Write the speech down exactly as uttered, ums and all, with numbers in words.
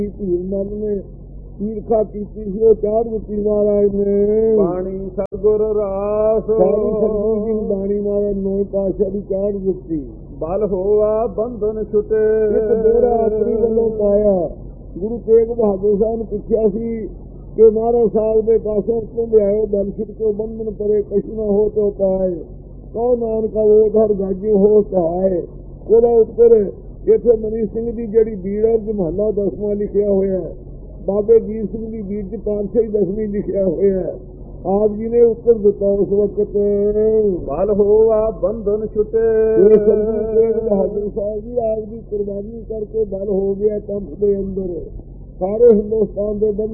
ਧੀਰ ਮਨ ਨੇ ਈਰਖਾ ਕੀਤੀ ਸੀ ਉਹ ਚਾੜ ਦਿੱਤੀ ਮਹਾਰਾਜ ਨੇ। ਬਾਣੀ ਸਤਿਗੁਰ ਰਾਸ ਸਾਰੀ ਸਤਿਗੁਰੂ ਜੀ ਬਾਣੀ ਮਹਾਰਾਜ ਨੌ ਪਾਤਸ਼ਾਹ ਦੀ ਚਾੜ ਦਿੱਤੀ। ਬਲ ਹੋਆ ਬੰਧਨ ਛੁਟੇ ਇੱਕ ਦੋਹਰਾ ਆਪਣੀ ਵੱਲੋਂ ਪਾਇਆ। ਗੁਰੂ ਤੇਗ ਬਹਾਦਰ ਸਾਹਿਬ ਨੂੰ ਪੁੱਛਿਆ ਸੀ ਕਿ ਮਹਾਰਾਜ ਸਾਹਿਬ ਦੇ ਪਾਸੋਂ ਤੁਮ ਆਇਓ ਬਲ ਛੁਟਕੋ ਬੰਧਨ ਪਰੇ ਕਛੁ ਨਾ ਹੋ ਤੋ ਪਾਏ ਕਉ ਨਾਨਕਾ ਉਹ ਘਰ ਗਾਜੂ ਹੋ ਸਹਾਏ। ਉਹਦਾ ਉੱਤਰ ਇੱਥੇ ਮਨੀ ਸਿੰਘ ਦੀ ਜਿਹੜੀ ਬੀੜ ਚ ਮਹੱਲਾ ਦਸਵਾਂ ਲਿਖਿਆ ਹੋਇਆ, ਬਾਬੇ ਜੀਤ ਸਿੰਘ ਦੀ ਬੀੜ ਚ ਪਾਤਸ਼ਾਹੀ ਦਸਵੀਂ ਲਿਖਿਆ ਹੋਇਆ। ਆਪ ਜੀ ਨੇ ਉੱਤਰ ਦਿੱਤਾ ਉਸ ਵਕਤ ਬਲ ਹੋਆ ਬੰਧਨ ਛੁਟੇ। ਬਹਾਦਰ ਸਾਹਿਬ ਜੀ ਆਪ ਦੀ ਕੁਰਬਾਨੀ ਕਰਕੇ ਬਲ ਹੋ ਗਿਆ ਕੰਪ ਦੇ ਅੰਦਰ ਸਾਰੇ ਹਿੰਦੁਸਤਾਨ ਦੇ